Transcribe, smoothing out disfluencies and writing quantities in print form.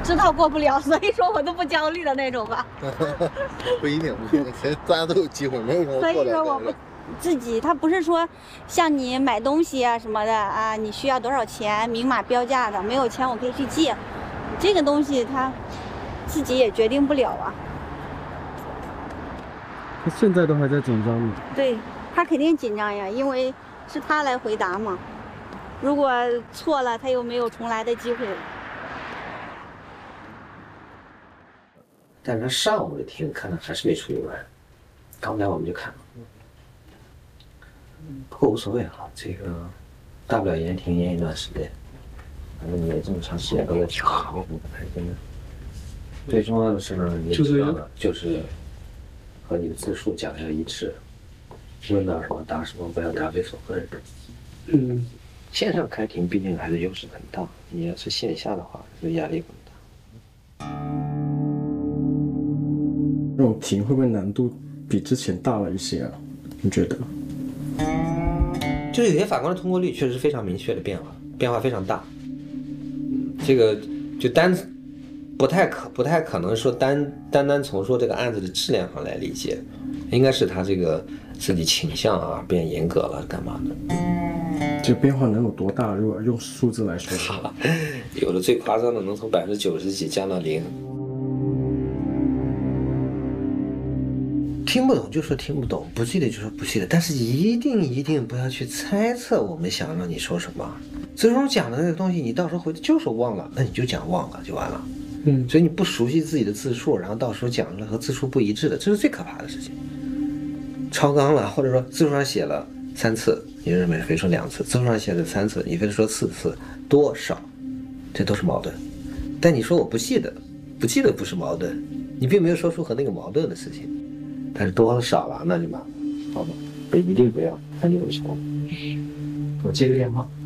知道过不了，所以说我都不焦虑的那种吧。 不一定，其实大家都有机会，没有什么所以过不了说我不自己，他不是说像你买东西啊什么的啊，你需要多少钱，明码标价的，没有钱我可以去借，这个东西他自己也决定不了啊。 他现在都还在紧张呢。 对，他肯定紧张呀，因为是他来回答嘛。如果错了，他又没有重来的机会了。 但是他上午的听看到还是没出意外，刚才我们就看了，不过无所谓啊，这个大不了延停延一段时间，反正你也这么长时间都在调，没什么可开心的。最重要的是呢，你知道的就是和你的字数讲的要一致，问到什么答什么，不要答非所问。线上开庭毕竟还是优势很大，你要是线下的话，这压力更大。 这种庭会不会难度比之前大了一些啊？你觉得？ 就是有些法官的通过率确实是非常明确的变化非常大。这个就不太可能说单从说这个案子的质量上来理解，应该是他这个自己倾向啊变严格了干嘛的。 这个变化能有多大？如果用数字来说的话， 有的最夸张的能从90%几降到0。听不懂就说听不懂，不记得就说不记得，但是一定不要去猜测我们想让你说什么。最终讲的那个东西，你到时候回头就说忘了，那你就讲忘了就完了。所以你不熟悉自己的字数，然后到时候讲了和字数不一致的，这是最可怕的事情。超纲了，或者说字数上写了3次，你认为非说2次；字数上写了3次，你非说4次，多少，这都是矛盾。但你说我不记得不是矛盾，你并没有说出和那个矛盾的事情。但是多了少了，那就麻烦，好吧？一定不要，看你有什么。我接个电话。